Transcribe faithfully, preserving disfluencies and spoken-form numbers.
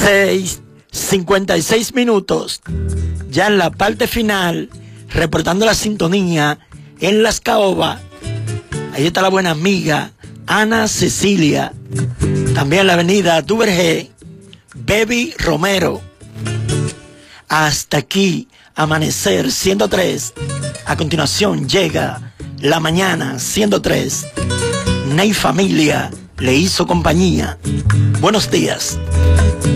seis, cincuenta y seis minutos. Ya en la parte final, reportando la sintonía en Las Caobas. Ahí está la buena amiga Ana Cecilia. También en la avenida Duvergé, Baby Romero. Hasta aquí, Amanecer ciento tres. A continuación llega La Mañana ciento tres. Ney Familia le hizo compañía. Buenos días.